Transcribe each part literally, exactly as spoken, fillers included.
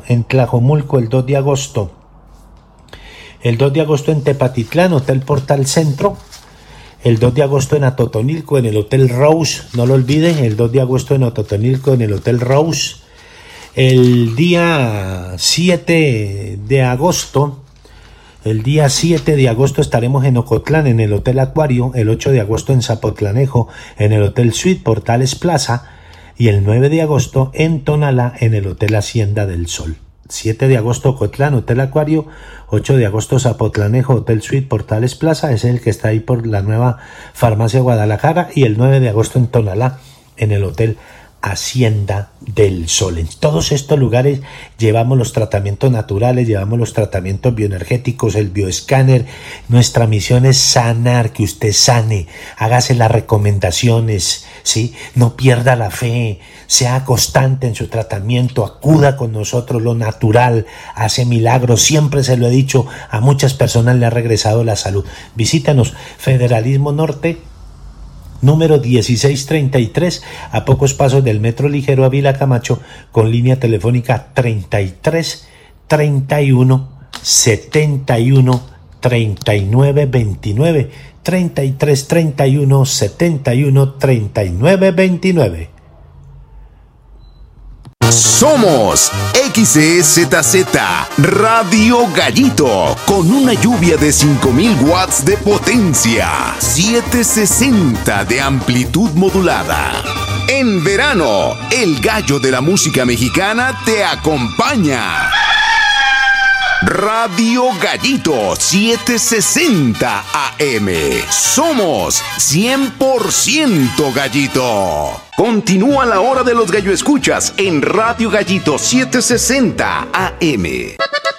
en Tlajomulco el dos de agosto. El dos de agosto en Tepatitlán, Hotel Portal Centro. El dos de agosto en Atotonilco, en el Hotel Rose, no lo olvide, el dos de agosto en Atotonilco, en el Hotel Rose. El día siete de agosto, el día siete de agosto estaremos en Ocotlán, en el Hotel Acuario. El ocho de agosto en Zapotlanejo, en el Hotel Suite Portales Plaza. Y el nueve de agosto en Tonalá, en el Hotel Hacienda del Sol. siete de agosto Ocotlán, Hotel Acuario. ocho de agosto Zapotlanejo, Hotel Suite Portales Plaza, es el que está ahí por la nueva Farmacia Guadalajara. Y el nueve de agosto en Tonalá, en el Hotel Hacienda del Sol. En todos estos lugares llevamos los tratamientos naturales, llevamos los tratamientos bioenergéticos, el bioescáner. Nuestra misión es sanar, que usted sane, hágase las recomendaciones, ¿sí? No pierda la fe, sea constante en su tratamiento, acuda con nosotros, lo natural hace milagros. Siempre se lo he dicho, a muchas personas le ha regresado la salud. Visítanos, Federalismo Norte, número dieciséis treinta y tres, a pocos pasos del Metro Ligero Ávila Camacho, con línea telefónica treinta y tres treinta y uno setenta y uno treinta y nueve veintinueve, treinta y tres treinta y uno setenta y uno treinta y nueve veintinueve. Somos X E Z Z Radio Gallito, con una lluvia de cinco mil watts de potencia, setecientos sesenta de amplitud modulada. En verano, el gallo de la música mexicana te acompaña. Radio Gallito setecientos sesenta A M. Somos cien por ciento gallito. Continúa la hora de los gallo escuchas en Radio Gallito setecientos sesenta A M.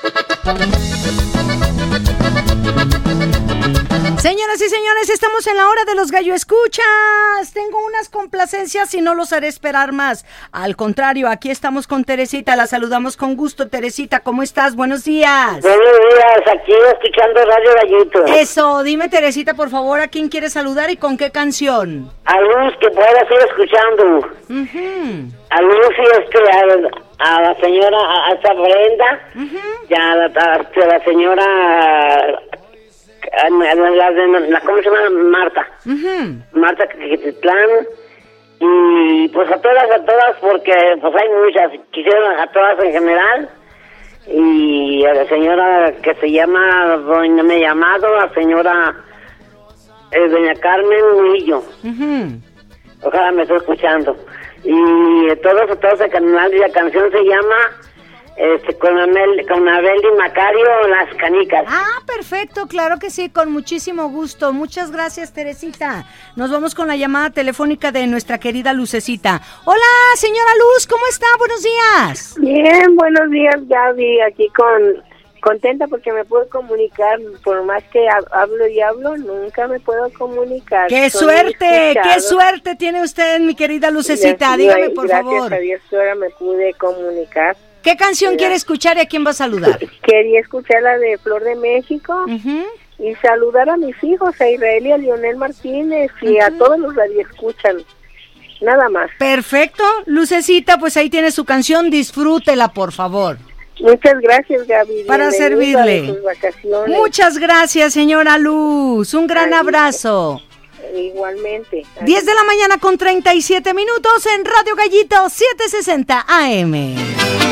Señoras y señores, estamos en la hora de los gallo escuchas. Tengo unas complacencias y no los haré esperar más. Al contrario, aquí estamos con Teresita, la saludamos con gusto. Teresita, ¿cómo estás? Buenos días. Buenos días, aquí escuchando Radio Gallito. Eso, dime Teresita, por favor, ¿a quién quieres saludar y con qué canción? A Luz, que puedas ir escuchando. Uh-huh. A Luz y este, a, a la señora, a, a esta Brenda, uh-huh. y a la, a, a la señora... La, la, la, la, ¿cómo se llama? Marta. Uh-huh. Marta Quiquitlán. Y pues a todas, a todas, porque pues hay muchas. Quisieron a todas en general. Y a la señora que se llama Doña Me Llamado, a la señora eh, Doña Carmen Murillo. Uh-huh. Ojalá me esté escuchando. Y a todos, a todos el canal, y la canción se llama... Este, con Amel, con Abel y Macario, Las Canicas. Ah, perfecto, claro que sí, con muchísimo gusto. Muchas gracias, Teresita. Nos vamos con la llamada telefónica de nuestra querida Lucecita. Hola, señora Luz, ¿cómo está? Buenos días. Bien, buenos días, Gaby, aquí con contenta porque me puedo comunicar, por más que hablo y hablo, nunca me puedo comunicar. ¡Qué Soy suerte! Escuchado. ¡Qué suerte tiene usted, mi querida Lucecita! Dígame, por gracias favor. Gracias a Dios que ahora me pude comunicar. ¿Qué canción Mira, quiere escuchar y a quién va a saludar? Quería escuchar la de Flor de México uh-huh. y saludar a mis hijos, a Israel y a Lionel Martínez y uh-huh. a todos los radioescuchan. Nada más. Perfecto. Lucecita, pues ahí tiene su canción, disfrútela, por favor. Muchas gracias, Gaby. Para servirle. Muchas gracias, señora Luz. Un gran Ay, abrazo. Igualmente. diez de la mañana con treinta y siete minutos en Radio Gallito setecientos sesenta A M.